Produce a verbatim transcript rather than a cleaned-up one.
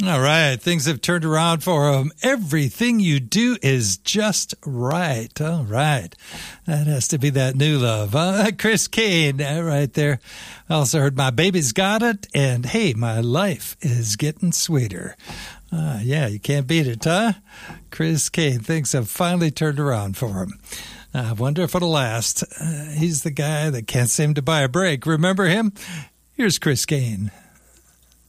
All right. Things have turned around for him. Everything you do is just right. All right. That has to be that new love. Uh, Chris Kane uh, right there. I also heard My Baby's Got It. And, hey, my life is getting sweeter. Uh, yeah, you can't beat it, huh? Chris Kane. Things have finally turned around for him. I wonder if it'll last. Uh, he's the guy that can't seem to buy a break. Remember him? Here's Chris Kane.